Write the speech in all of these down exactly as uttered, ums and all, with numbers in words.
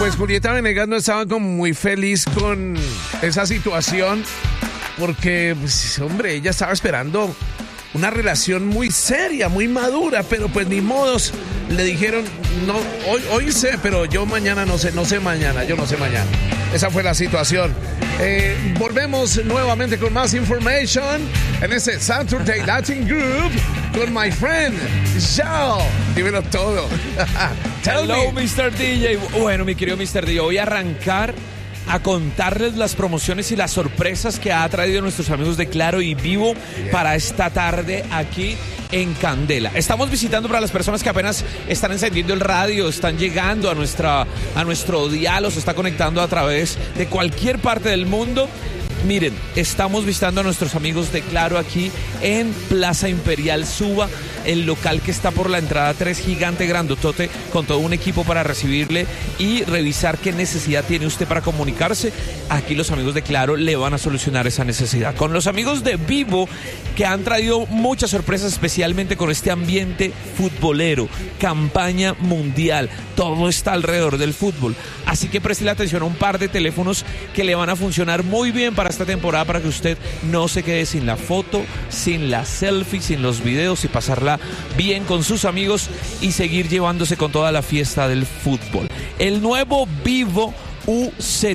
pues Julieta Venegas no estaba como muy feliz con esa situación porque, pues, hombre, ella estaba esperando una relación muy seria, muy madura, pero pues ni modos. Le dijeron, no, hoy, hoy sé, pero yo mañana no sé, no sé mañana, yo no sé mañana. Esa fue la situación. Eh, volvemos nuevamente con más information en ese Saturday Latin Group con my friend Zhao. Dímelo todo. Hello, mister D J. Bueno, mi querido mister D J, voy a arrancar a contarles las promociones y las sorpresas que ha traído nuestros amigos de Claro y Vivo para esta tarde aquí en Candela. Estamos visitando para las personas que apenas están encendiendo el radio, están llegando a nuestra a nuestro dial o se está conectando a través de cualquier parte del mundo. Miren, estamos visitando a nuestros amigos de Claro aquí en Plaza Imperial Suba, el local que está por la entrada tres, gigante, grandotote, con todo un equipo para recibirle y revisar qué necesidad tiene usted para comunicarse. Aquí los amigos de Claro le van a solucionar esa necesidad. Con los amigos de Vivo, que han traído muchas sorpresas, especialmente con este ambiente futbolero, campaña mundial, todo está alrededor del fútbol. Así que preste atención a un par de teléfonos que le van a funcionar muy bien para esta temporada, para que usted no se quede sin la foto, sin la selfie, sin los videos y pasarla bien con sus amigos y seguir llevándose con toda la fiesta del fútbol. El nuevo Vivo U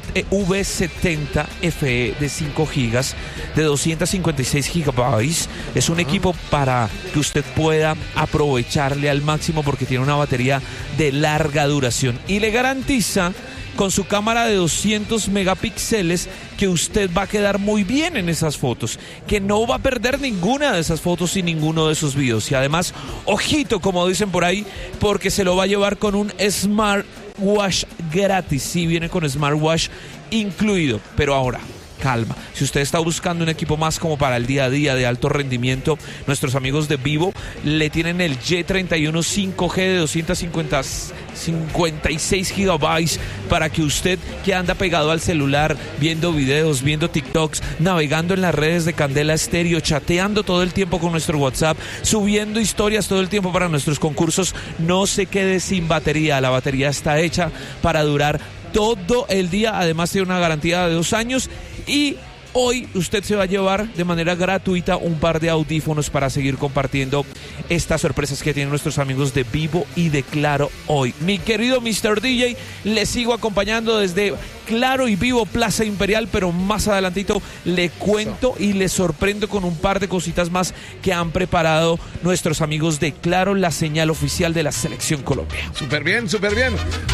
V setenta F E de cinco gigas de doscientos cincuenta y seis gigabytes es un equipo para que usted pueda aprovecharle al máximo porque tiene una batería de larga duración y le garantiza con su cámara de doscientos megapíxeles que usted va a quedar muy bien en esas fotos, que no va a perder ninguna de esas fotos y ninguno de esos videos. Y además, ojito, como dicen por ahí, porque se lo va a llevar con un smartwatch gratis. Sí, viene con smartwatch incluido, pero ahora, calma. Si usted está buscando un equipo más como para el día a día de alto rendimiento, nuestros amigos de Vivo le tienen el Y treinta y uno cinco G de doscientos cincuenta y seis gigabytes para que usted, que anda pegado al celular viendo videos, viendo TikToks, navegando en las redes de Candela Estéreo, chateando todo el tiempo con nuestro WhatsApp, subiendo historias todo el tiempo para nuestros concursos, no se quede sin batería. La batería está hecha para durar todo el día, además tiene una garantía de dos años y hoy usted se va a llevar de manera gratuita un par de audífonos para seguir compartiendo estas sorpresas que tienen nuestros amigos de Vivo y de Claro hoy. Mi querido mister D J, le sigo acompañando desde Claro y Vivo Plaza Imperial, pero más adelantito le cuento y le sorprendo con un par de cositas más que han preparado nuestros amigos de Claro, la señal oficial de la Selección Colombia. Súper bien, súper bien.